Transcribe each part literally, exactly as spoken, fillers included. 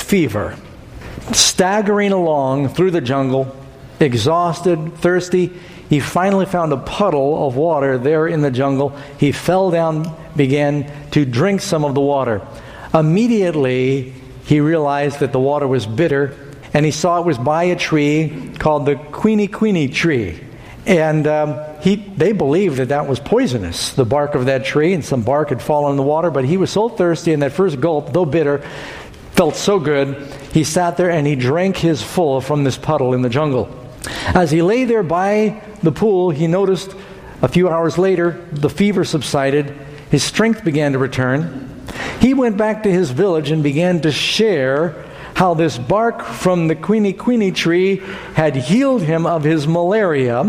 fever. Staggering along through the jungle, exhausted, thirsty, he finally found a puddle of water there in the jungle. He fell down, began to drink some of the water. Immediately, he realized that the water was bitter, and he saw it was by a tree called the Queenie Queenie tree. And um, he, they believed that that was poisonous, the bark of that tree, and some bark had fallen in the water. But he was so thirsty, and that first gulp, though bitter, felt so good, he sat there and he drank his full from this puddle in the jungle. As he lay there by the pool, he noticed a few hours later, the fever subsided, his strength began to return. He went back to his village and began to share how this bark from the Queenie Queenie tree had healed him of his malaria,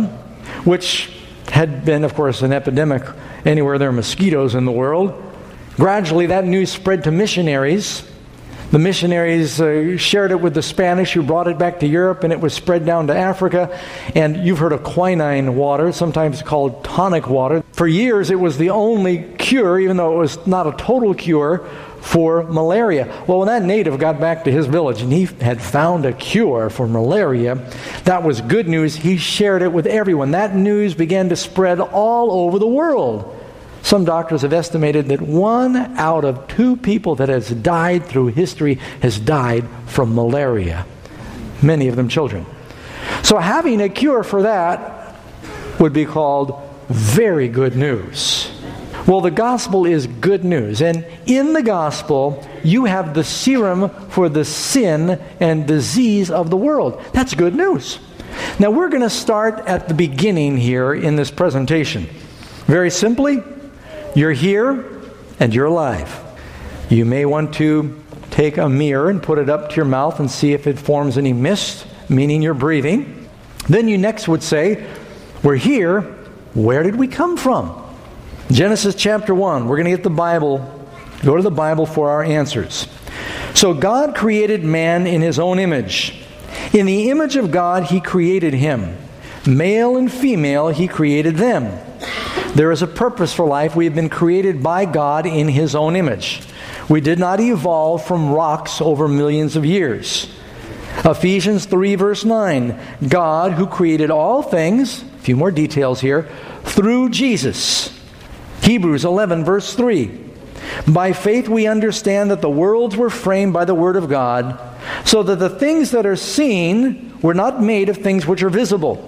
which had been, of course, an epidemic anywhere there are mosquitoes in the world. Gradually, that news spread to missionaries. The missionaries uh, shared it with the Spanish, who brought it back to Europe, and it was spread down to Africa. And you've heard of quinine water, sometimes called tonic water. For years, it was the only cure, even though it was not a total cure, for malaria. Well, when that native got back to his village and he had found a cure for malaria, that was good news. He shared it with everyone. That news began to spread all over the world. Some doctors have estimated that one out of two people that has died through history has died from malaria. Many of them children. So having a cure for that would be called very good news. Well, the gospel is good news. And in the gospel, you have the serum for the sin and disease of the world. That's good news. Now, we're going to start at the beginning here in this presentation. Very simply, you're here and you're alive. You may want to take a mirror and put it up to your mouth and see if it forms any mist, meaning you're breathing. Then you next would say, we're here, where did we come from? Genesis chapter one, we're going to get the Bible, go to the Bible for our answers. So God created man in his own image. In the image of God, he created him. Male and female, he created them. There is a purpose for life. We have been created by God in his own image. We did not evolve from rocks over millions of years. Ephesians three verse nine, God who created all things, a few more details here, through Jesus. Hebrews eleven verse three, by faith we understand that the worlds were framed by the word of God, so that the things that are seen were not made of things which are visible.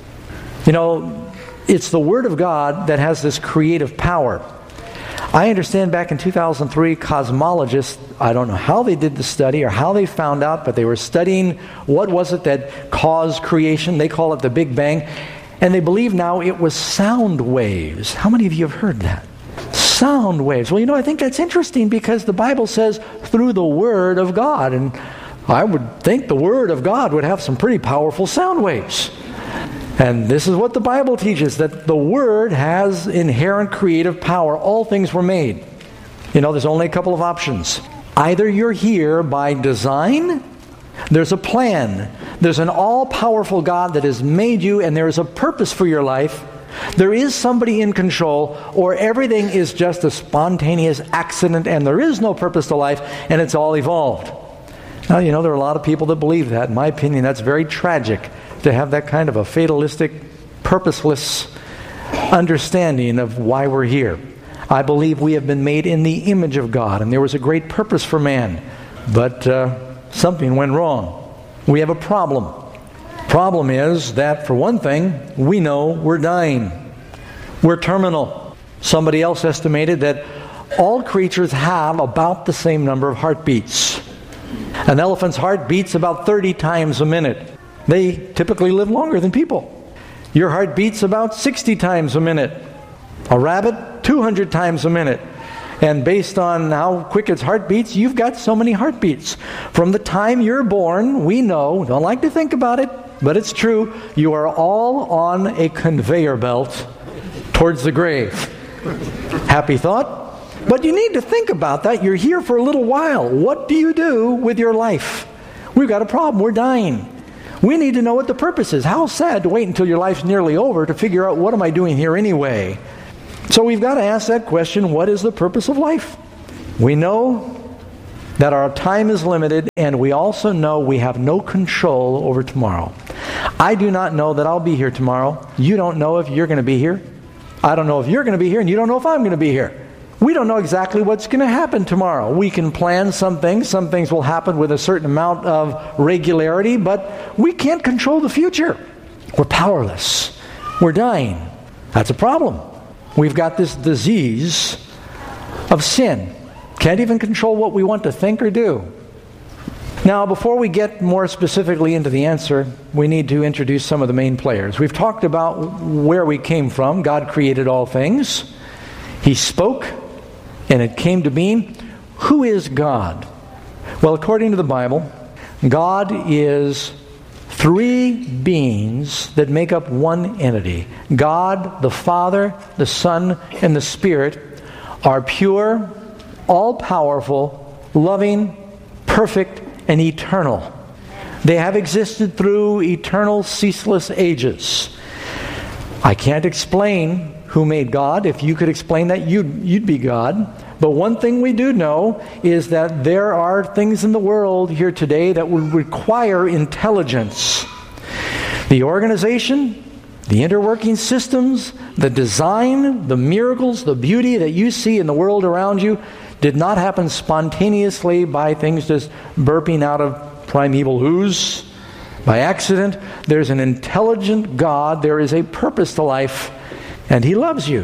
You know, it's the Word of God that has this creative power. I understand back in two thousand three, cosmologists, I don't know how they did the study or how they found out, but they were studying what was it that caused creation. They call it the Big Bang. And they believe now it was sound waves. How many of you have heard that? Sound waves. Well, you know, I think that's interesting because the Bible says through the Word of God. And I would think the Word of God would have some pretty powerful sound waves. And this is what the Bible teaches, that the Word has inherent creative power. All things were made. You know, there's only a couple of options. Either you're here by design, there's a plan. There's an all-powerful God that has made you, and there is a purpose for your life. There is somebody in control, or everything is just a spontaneous accident, and there is no purpose to life, and it's all evolved. Now, you know, there are a lot of people that believe that. In my opinion, that's very tragic, to have that kind of a fatalistic, purposeless understanding of why we're here. I believe we have been made in the image of God, and there was a great purpose for man. But uh, something went wrong. We have a problem. Problem is that, for one thing, we know we're dying. We're terminal. Somebody else estimated that all creatures have about the same number of heartbeats. An elephant's heart beats about thirty times a minute. They typically live longer than people. Your heart beats about sixty times a minute. A rabbit, two hundred times a minute. And based on how quick its heart beats, you've got so many heartbeats. From the time you're born, we know, don't like to think about it, but it's true, you are all on a conveyor belt towards the grave. Happy thought? But you need to think about that. You're here for a little while. What do you do with your life? We've got a problem. We're dying. We need to know what the purpose is. How sad to wait until your life's nearly over to figure out, what am I doing here anyway? So we've got to ask that question, what is the purpose of life? We know that our time is limited, and we also know we have no control over tomorrow. I do not know that I'll be here tomorrow. You don't know if you're going to be here. I don't know if you're going to be here, and you don't know if I'm going to be here. We don't know exactly what's going to happen tomorrow. We can plan some things. Some things will happen with a certain amount of regularity, but we can't control the future. We're powerless. We're dying. That's a problem. We've got this disease of sin. Can't even control what we want to think or do. Now, before we get more specifically into the answer, we need to introduce some of the main players. We've talked about where we came from. God created all things. He spoke, and it came to being. Who is God? Well, according to the Bible, God is three beings that make up one entity. God, the Father, the Son, and the Spirit are pure, all-powerful, loving, perfect, and eternal. They have existed through eternal, ceaseless ages. I can't explain who made God. If you could explain that, you'd, you'd be God. But one thing we do know is that there are things in the world here today that would require intelligence. The organization, the interworking systems, the design, the miracles, the beauty that you see in the world around you did not happen spontaneously by things just burping out of primeval ooze by accident. There's an intelligent God. There is a purpose to life, and He loves you.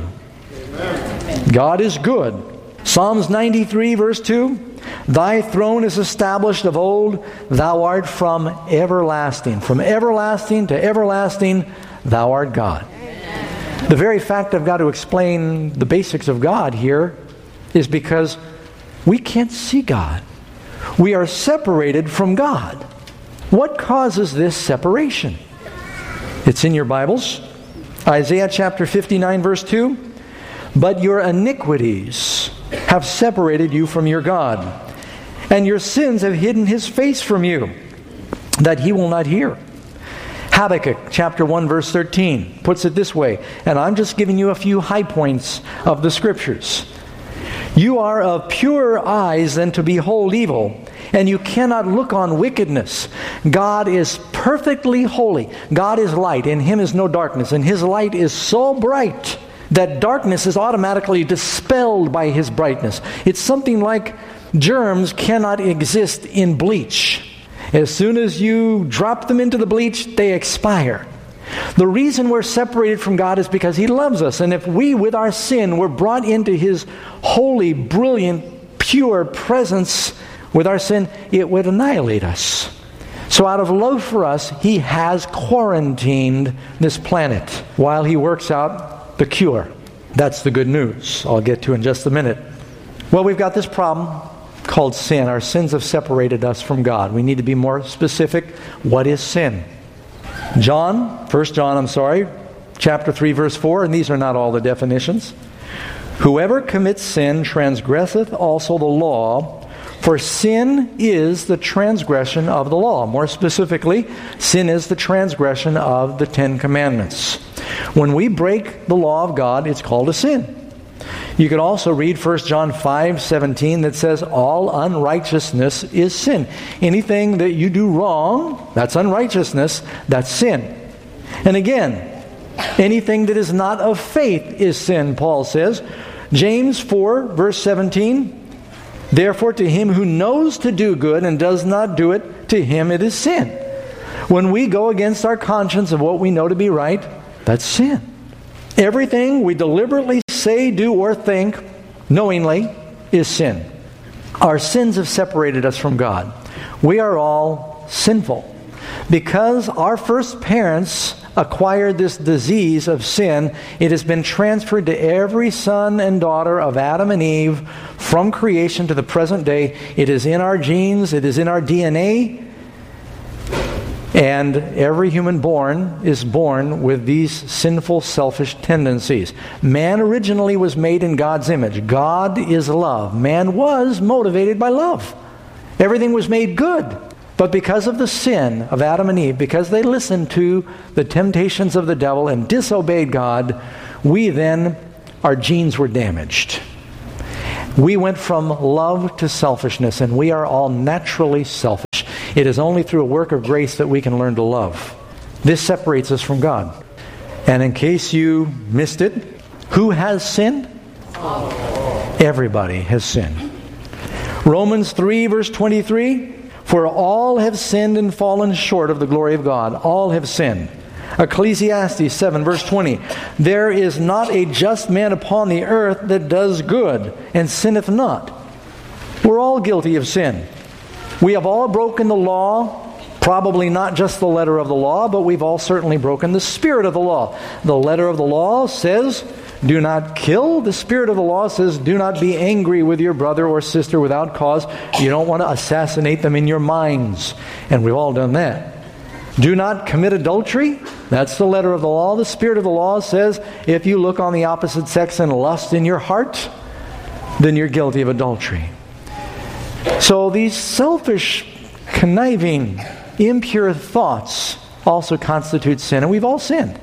Amen. God is good. Psalms ninety-three, verse two, Thy throne is established of old, Thou art from everlasting. From everlasting to everlasting, Thou art God. Amen. The very fact I've got to explain the basics of God here is because we can't see God. We are separated from God. What causes this separation? It's in your Bibles. Isaiah chapter fifty-nine, verse two, But your iniquities have separated you from your God, and your sins have hidden His face from you, that He will not hear. Habakkuk chapter one, verse thirteen puts it this way, and I'm just giving you a few high points of the Scriptures. You are of purer eyes than to behold evil, and you cannot look on wickedness. God is perfectly holy. God is light. In Him is no darkness, and His light is so bright that darkness is automatically dispelled by His brightness. It's something like germs cannot exist in bleach. As soon as you drop them into the bleach, they expire. The reason we're separated from God is because He loves us. And if we, with our sin, were brought into His holy, brilliant, pure presence with our sin, it would annihilate us. So out of love for us, He has quarantined this planet while He works out the cure. That's the good news I'll get to in just a minute. Well, we've got this problem called sin. Our sins have separated us from God. We need to be more specific. What is sin? John, First John, I'm sorry, chapter three, verse four, and these are not all the definitions. Whoever commits sin transgresseth also the law, for sin is the transgression of the law. More specifically, sin is the transgression of the Ten Commandments. When we break the law of God, it's called a sin. You can also read First John five seventeen that says, all unrighteousness is sin. Anything that you do wrong, that's unrighteousness, that's sin. And again, anything that is not of faith is sin, Paul says. James four, verse seventeen, therefore to him who knows to do good and does not do it, to him it is sin. When we go against our conscience of what we know to be right, that's sin. Everything we deliberately say, do, or think, knowingly, is sin. Our sins have separated us from God. We are all sinful. Because our first parents acquired this disease of sin, it has been transferred to every son and daughter of Adam and Eve from creation to the present day. It is in our genes, it is in our D N A, and every human born is born with these sinful, selfish tendencies. Man originally was made in God's image. God is love. Man was motivated by love. Everything was made good. But because of the sin of Adam and Eve, because they listened to the temptations of the devil and disobeyed God, we then, our genes were damaged. We went from love to selfishness, and we are all naturally selfish. It is only through a work of grace that we can learn to love. This separates us from God. And in case you missed it, who has sinned? Everybody has sinned. Romans three, verse twenty-three, for all have sinned and fallen short of the glory of God. All have sinned. Ecclesiastes seven, verse twenty, there is not a just man upon the earth that does good and sinneth not. We're all guilty of sin. We have all broken the law, probably not just the letter of the law, but we've all certainly broken the spirit of the law. The letter of the law says, do not kill. The spirit of the law says, do not be angry with your brother or sister without cause. You don't want to assassinate them in your minds. And we've all done that. Do not commit adultery. That's the letter of the law. The spirit of the law says, if you look on the opposite sex and lust in your heart, then you're guilty of adultery. So these selfish, conniving, impure thoughts also constitute sin, and we've all sinned.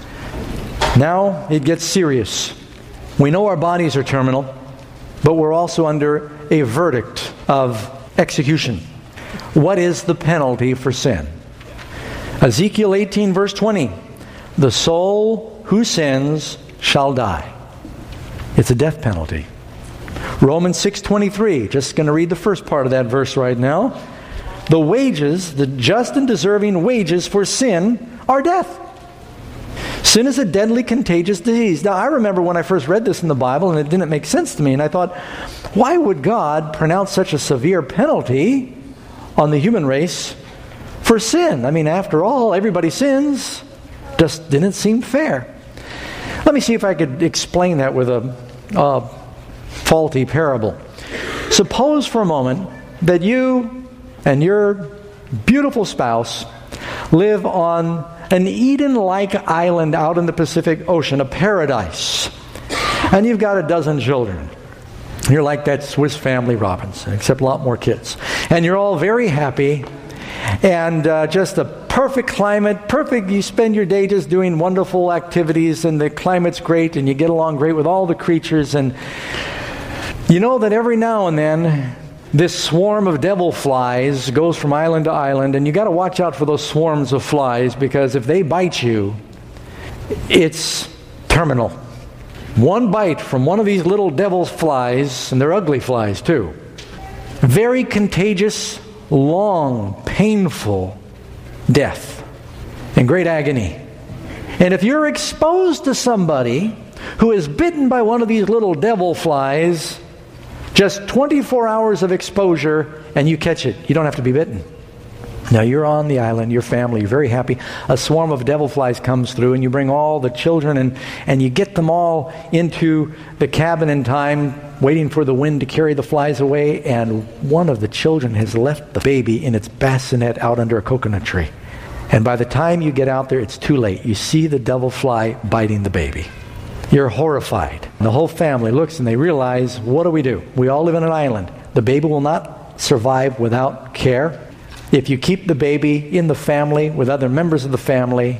Now it gets serious. We know our bodies are terminal, but we're also under a verdict of execution. What is the penalty for sin? Ezekiel eighteen, verse twenty, the soul who sins shall die. It's a death penalty. Romans six twenty-three, just going to read the first part of that verse right now. The wages, the just and deserving wages for sin are death. Sin is a deadly, contagious disease. Now, I remember when I first read this in the Bible, and it didn't make sense to me, and I thought, why would God pronounce such a severe penalty on the human race for sin? I mean, after all, everybody sins. Just didn't seem fair. Let me see if I could explain that with a, a faulty parable. Suppose for a moment that you and your beautiful spouse live on an Eden-like island out in the Pacific Ocean, a paradise. And you've got a dozen children. You're like that Swiss Family Robinson, except a lot more kids. And you're all very happy. And uh, just a perfect climate, perfect, you spend your day just doing wonderful activities, and the climate's great, and you get along great with all the creatures. And you know that every now and then, this swarm of devil flies goes from island to island, and you got to watch out for those swarms of flies, because if they bite you, it's terminal. One bite from one of these little devil flies, and they're ugly flies too. Very contagious, long, painful death and great agony. And if you're exposed to somebody who is bitten by one of these little devil flies, just twenty-four hours of exposure and you catch it. You don't have to be bitten. Now you're on the island, your family, you're very happy. A swarm of devil flies comes through, and you bring all the children and, and you get them all into the cabin in time, waiting for the wind to carry the flies away, and one of the children has left the baby in its bassinet out under a coconut tree. And by the time you get out there, it's too late. You see the devil fly biting the baby. You're horrified. The whole family looks and they realize, what do we do? We all live on an island. The baby will not survive without care. If you keep the baby in the family with other members of the family,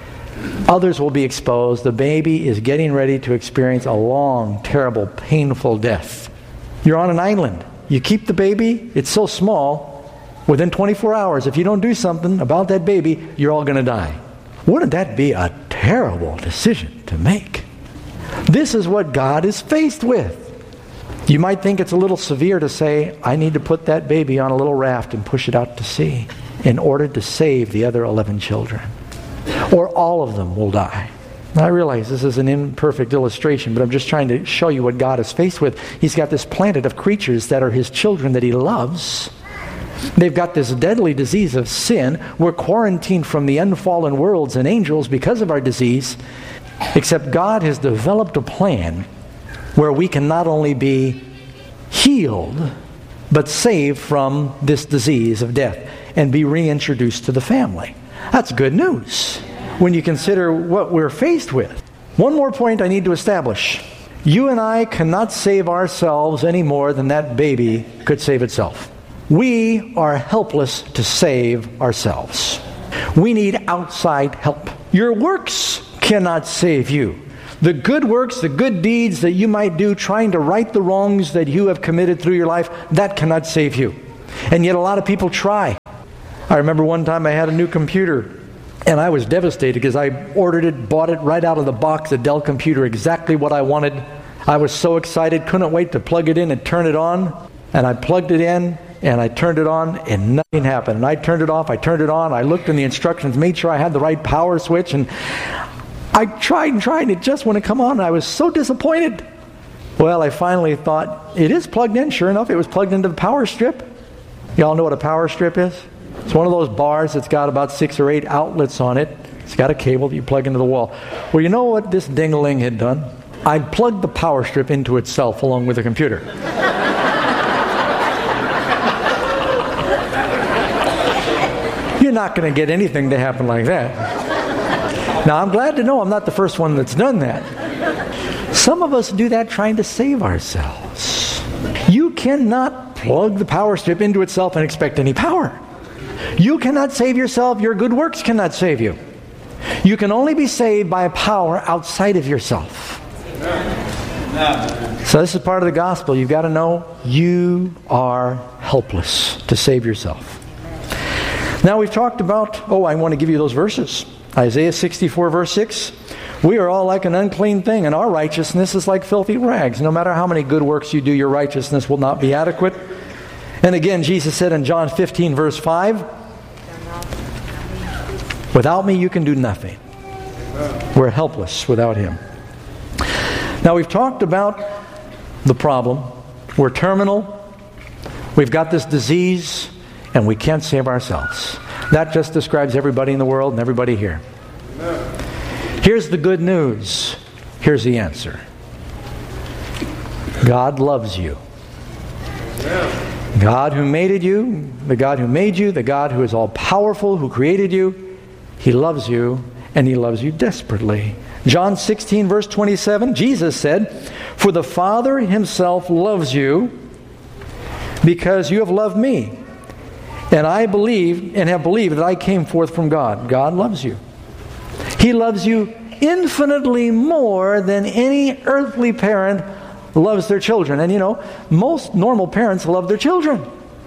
others will be exposed. The baby is getting ready to experience a long, terrible, painful death. You're on an island. You keep the baby, it's so small, within twenty-four hours, if you don't do something about that baby, you're all going to die. Wouldn't that be a terrible decision to make? This is what God is faced with. You might think it's a little severe to say, I need to put that baby on a little raft and push it out to sea in order to save the other eleven children. Or all of them will die. Now, I realize this is an imperfect illustration, but I'm just trying to show you what God is faced with. He's got this planet of creatures that are His children that He loves. They've got this deadly disease of sin. We're quarantined from the unfallen worlds and angels because of our disease. Except God has developed a plan where we can not only be healed, but saved from this disease of death and be reintroduced to the family. That's good news when you consider what we're faced with. One more point I need to establish. You and I cannot save ourselves any more than that baby could save itself. We are helpless to save ourselves. We need outside help. Your works cannot save you. The good works, the good deeds that you might do trying to right the wrongs that you have committed through your life, that cannot save you. And yet a lot of people try. I remember one time I had a new computer, and I was devastated because I ordered it, bought it right out of the box, a Dell computer, exactly what I wanted. I was so excited, couldn't wait to plug it in and turn it on. And I plugged it in, and I turned it on, and nothing happened. And I turned it off, I turned it on, I looked in the instructions, made sure I had the right power switch, and I tried and tried, and it just wouldn't come on, and I was so disappointed. Well, I finally thought, it is plugged in. Sure enough, it was plugged into the power strip. Y'all know what a power strip is? It's one of those bars that's got about six or eight outlets on it. It's got a cable that you plug into the wall. Well, you know what this ding-a-ling had done? I'd plugged the power strip into itself along with the computer. You're not going to get anything to happen like that. Now, I'm glad to know I'm not the first one that's done that. Some of us do that trying to save ourselves. You cannot plug the power strip into itself and expect any power. You cannot save yourself. Your good works cannot save you. You can only be saved by a power outside of yourself. So this is part of the gospel. You've got to know you are helpless to save yourself. Now we've talked about, oh, I want to give you those verses. Isaiah sixty-four verse six. We are all like an unclean thing, and our righteousness is like filthy rags. No matter how many good works you do, your righteousness will not be adequate. And again, Jesus said in John fifteen verse five, without me you can do nothing. We're helpless without Him. Now we've talked about the problem. We're terminal. We've got this disease, and we can't save ourselves. That just describes everybody in the world and everybody here. Here's the good news. Here's the answer. God loves you. God who made you, the God who made you, the God who is all-powerful, who created you, He loves you, and He loves you desperately. John sixteen verse twenty-seven, Jesus said, "For the Father Himself loves you because you have loved me. And I believe and have believed that I came forth from God." God loves you. He loves you infinitely more than any earthly parent loves their children. And you know, most normal parents love their children.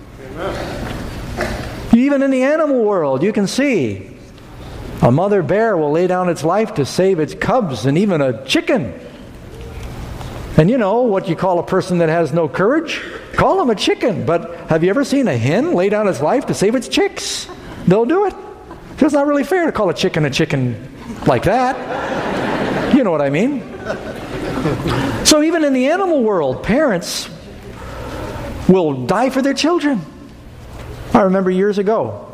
Amen. Even in the animal world, you can see a mother bear will lay down its life to save its cubs, and even a chicken. And you know what you call a person that has no courage? Call them a chicken. But have you ever seen a hen lay down its life to save its chicks? They'll do it. So it's not really fair to call a chicken a chicken like that. You know what I mean? So even in the animal world, parents will die for their children. I remember years ago,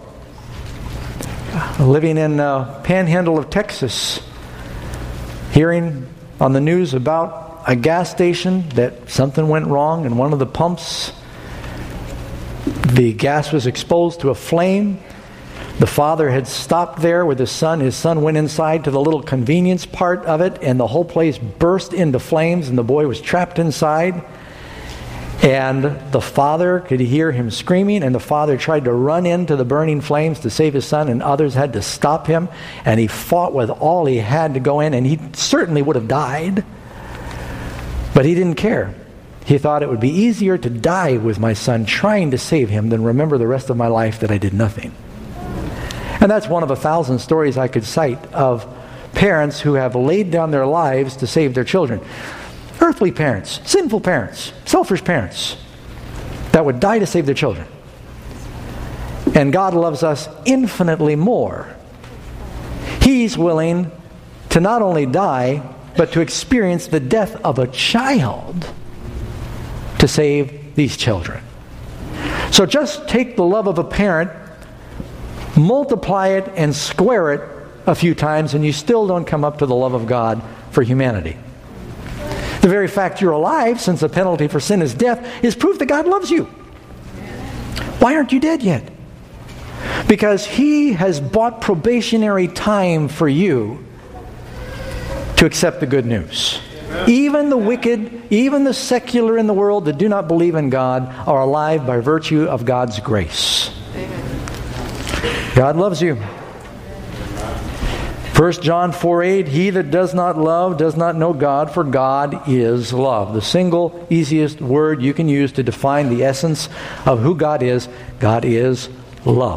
living in the panhandle of Texas, hearing on the news about a gas station that something went wrong in one of the pumps. The gas was exposed to a flame. The father had stopped there with his son. His son went inside to the little convenience part of it, and the whole place burst into flames, and the boy was trapped inside. And the father could hear him screaming, and the father tried to run into the burning flames to save his son, and others had to stop him. And he fought with all he had to go in, and he certainly would have died. But he didn't care. He thought it would be easier to die with my son trying to save him than remember the rest of my life that I did nothing. And that's one of a thousand stories I could cite of parents who have laid down their lives to save their children. Earthly parents, sinful parents, selfish parents that would die to save their children. And God loves us infinitely more. He's willing to not only die, but to experience the death of a child to save these children. So just take the love of a parent, multiply it and square it a few times, and you still don't come up to the love of God for humanity. The very fact you're alive, since the penalty for sin is death, is proof that God loves you. Why aren't you dead yet? Because He has bought probationary time for you to accept the good news. Even the wicked, even the secular in the world that do not believe in God are alive by virtue of God's grace. God loves you. First John four eight, he that does not love does not know God, for God is love. The single easiest word you can use to define the essence of who God is, God is love.